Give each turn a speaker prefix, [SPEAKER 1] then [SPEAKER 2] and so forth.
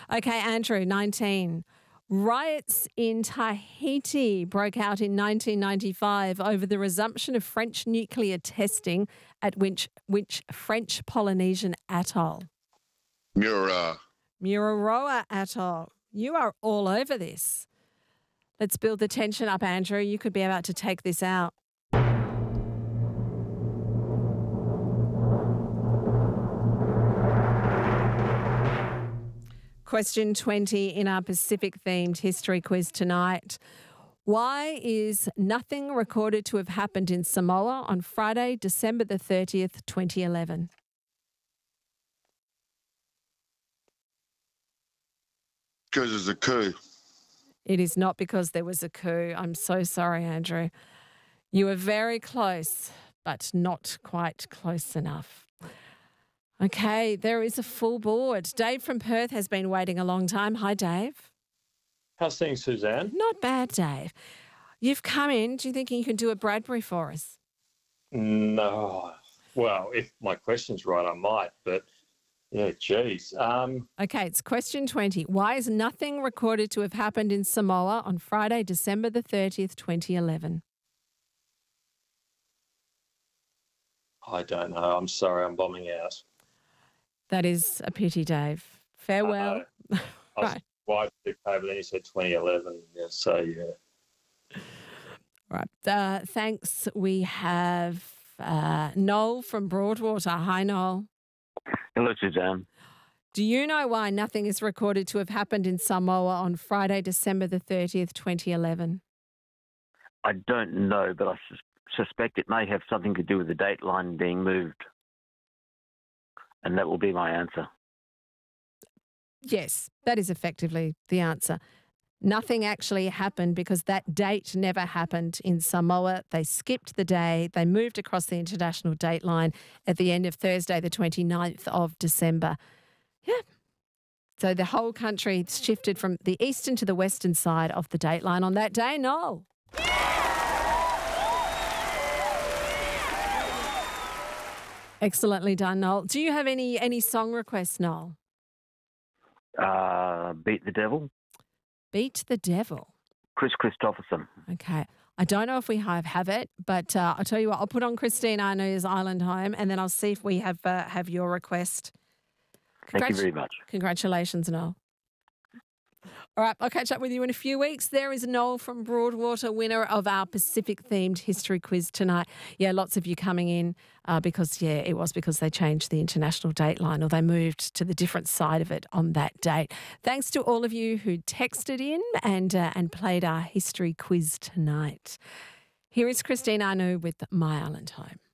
[SPEAKER 1] Okay, Andrew, 19. Riots in Tahiti broke out in 1995 over the resumption of French nuclear testing at which French Polynesian atoll?
[SPEAKER 2] Mura.
[SPEAKER 1] Mururoa Atoll. You are all over this. Let's build the tension up, Andrew. You could be about to take this out. Question 20 in our Pacific-themed history quiz tonight. Why is nothing recorded to have happened in Samoa on Friday, December the 30th, 2011?
[SPEAKER 2] Because it's a coup.
[SPEAKER 1] It is not because there was a coup. I'm so sorry, Andrew. You were very close, but not quite close enough. Okay, there is a full board. Dave from Perth has been waiting a long time. Hi, Dave.
[SPEAKER 3] How's things, Suzanne?
[SPEAKER 1] Not bad, Dave. You've come in. Do you think you can do a Bradbury for us?
[SPEAKER 3] No. Well, if my question's right, I might, but yeah, geez.
[SPEAKER 1] Okay, it's question 20. Why is nothing recorded to have happened in Samoa on Friday, December the 30th, 2011?
[SPEAKER 3] I don't know. I'm sorry, I'm bombing out.
[SPEAKER 1] That is a pity, Dave. Farewell.
[SPEAKER 3] I was
[SPEAKER 1] Right.
[SPEAKER 3] wide to but then you said 2011. Yeah, so yeah.
[SPEAKER 1] Right. Thanks. We have Noel from Broadwater. Hi, Noel.
[SPEAKER 4] Hello, Suzanne.
[SPEAKER 1] Do you know why nothing is recorded to have happened in Samoa on Friday, December the 30th, 2011?
[SPEAKER 4] I don't know, but I suspect it may have something to do with the date line being moved. And that will be my answer.
[SPEAKER 1] Yes, that is effectively the answer. Nothing actually happened because that date never happened in Samoa. They skipped the day. They moved across the international date line at the end of Thursday, the 29th of December. Yeah. So the whole country shifted from the eastern to the western side of the date line on that day. Noel. Excellently done, Noel. Do you have any song requests, Noel?
[SPEAKER 4] Beat the Devil,
[SPEAKER 1] Beat the Devil.
[SPEAKER 4] Chris Christopherson.
[SPEAKER 1] Okay. I don't know if we have it, but I'll tell you what, I'll put on Christine Arno's Island Home and then I'll see if we have your request.
[SPEAKER 4] Thank you very much.
[SPEAKER 1] Congratulations, Noel. All right, I'll catch up with you in a few weeks. There is Noel from Broadwater, winner of our Pacific-themed history quiz tonight. Yeah, lots of you coming in because they changed the international date line or they moved to the different side of it on that date. Thanks to all of you who texted in and played our history quiz tonight. Here is Christine Arno with My Island Home.